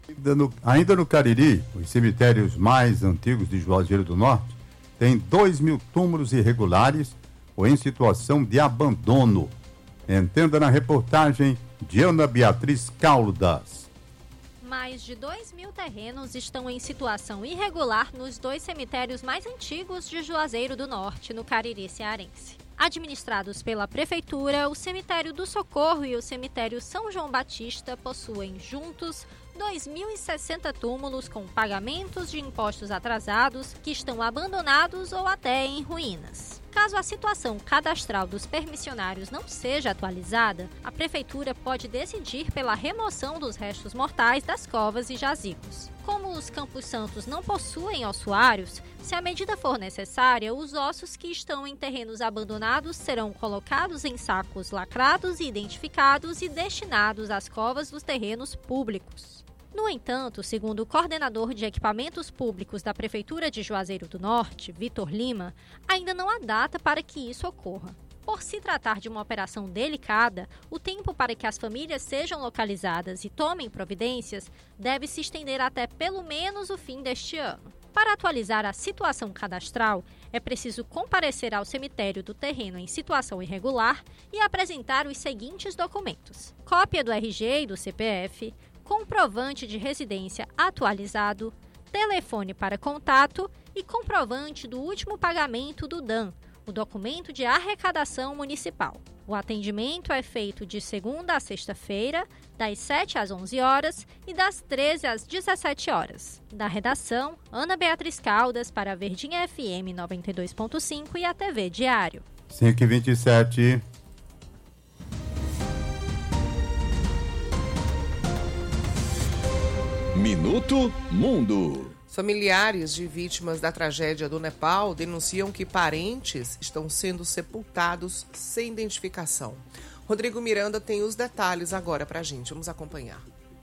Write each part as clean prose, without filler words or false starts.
Ainda no Cariri, os cemitérios mais antigos de Juazeiro do Norte têm 2.000 túmulos irregulares ou em situação de abandono. Entenda na reportagem de Ana Beatriz Caldas. Mais de 2.000 terrenos estão em situação irregular nos 2 cemitérios mais antigos de Juazeiro do Norte, no Cariri cearense. Administrados pela Prefeitura, o Cemitério do Socorro e o Cemitério São João Batista possuem juntos 2.060 túmulos com pagamentos de impostos atrasados que estão abandonados ou até em ruínas. Caso a situação cadastral dos permissionários não seja atualizada, a Prefeitura pode decidir pela remoção dos restos mortais das covas e jazigos. Como os Campos Santos não possuem ossuários, se a medida for necessária, os ossos que estão em terrenos abandonados serão colocados em sacos lacrados e identificados e destinados às covas dos terrenos públicos. No entanto, segundo o coordenador de equipamentos públicos da Prefeitura de Juazeiro do Norte, Vitor Lima, ainda não há data para que isso ocorra. Por se tratar de uma operação delicada, o tempo para que as famílias sejam localizadas e tomem providências deve se estender até pelo menos o fim deste ano. Para atualizar a situação cadastral, é preciso comparecer ao cemitério do terreno em situação irregular e apresentar os seguintes documentos: cópia do RG e do CPF, comprovante de residência atualizado, telefone para contato e comprovante do último pagamento do DAN, o documento de arrecadação municipal. O atendimento é feito de segunda a sexta-feira, das 7 às 11 horas e das 13 às 17 horas. Da redação, Ana Beatriz Caldas para a Verdinha FM 92.5 e a TV Diário. 5h27. Minuto Mundo. Familiares de vítimas da tragédia do Nepal denunciam que parentes estão sendo sepultados sem identificação. Rodrigo Miranda tem os detalhes agora pra gente. Vamos acompanhar.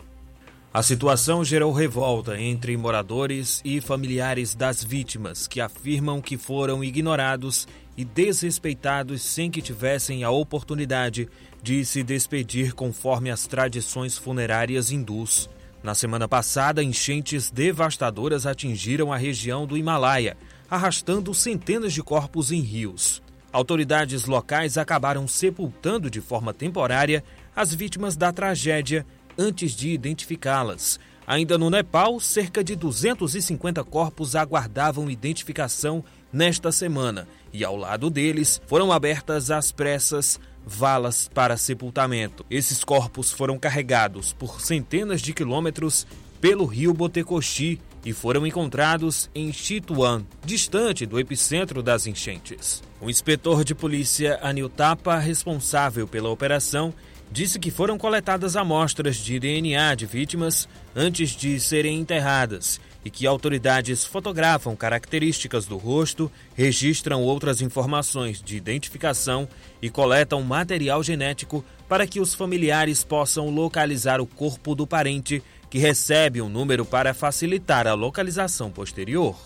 A situação gerou revolta entre moradores e familiares das vítimas, que afirmam que foram ignorados e desrespeitados sem que tivessem a oportunidade de se despedir conforme as tradições funerárias hindus. Na semana passada, enchentes devastadoras atingiram a região do Himalaia, arrastando centenas de corpos em rios. Autoridades locais acabaram sepultando de forma temporária as vítimas da tragédia antes de identificá-las. Ainda no Nepal, cerca de 250 corpos aguardavam identificação nesta semana e, ao lado deles, foram abertas às pressas valas para sepultamento. Esses corpos foram carregados por centenas de quilômetros pelo rio Botecoxi e foram encontrados em Chitwan, distante do epicentro das enchentes. O inspetor de polícia Anil Thapa, responsável pela operação, disse que foram coletadas amostras de DNA de vítimas antes de serem enterradas e que autoridades fotografam características do rosto, registram outras informações de identificação e coletam material genético para que os familiares possam localizar o corpo do parente, que recebe um número para facilitar a localização posterior.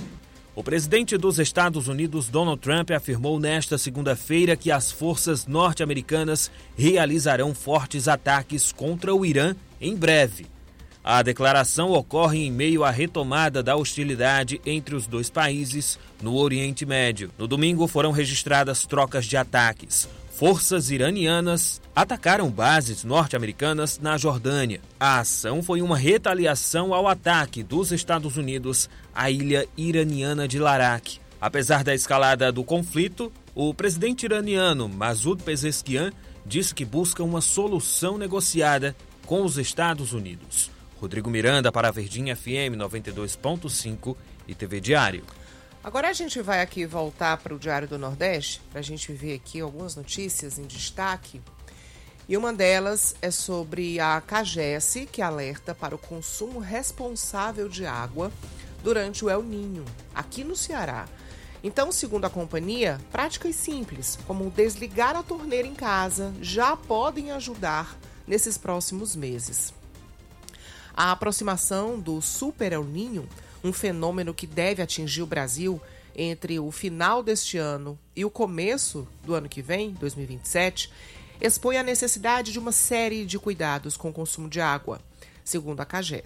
O presidente dos Estados Unidos, Donald Trump, afirmou nesta segunda-feira que as forças norte-americanas realizarão fortes ataques contra o Irã em breve. A declaração ocorre em meio à retomada da hostilidade entre os dois países no Oriente Médio. No domingo foram registradas trocas de ataques. Forças iranianas atacaram bases norte-americanas na Jordânia. A ação foi uma retaliação ao ataque dos Estados Unidos à ilha iraniana de Larak. Apesar da escalada do conflito, o presidente iraniano Masoud Pezeshkian disse que busca uma solução negociada com os Estados Unidos. Rodrigo Miranda para a Verdinha FM 92.5 e TV Diário. Agora a gente vai aqui voltar para o Diário do Nordeste, para a gente ver aqui algumas notícias em destaque. E uma delas é sobre a CAGES, que alerta para o consumo responsável de água durante o El Niño, aqui no Ceará. Então, segundo a companhia, práticas simples, como desligar a torneira em casa, já podem ajudar nesses próximos meses. A aproximação do Super El Niño, um fenômeno que deve atingir o Brasil entre o final deste ano e o começo do ano que vem, 2027, expõe a necessidade de uma série de cuidados com o consumo de água. Segundo a CAGES,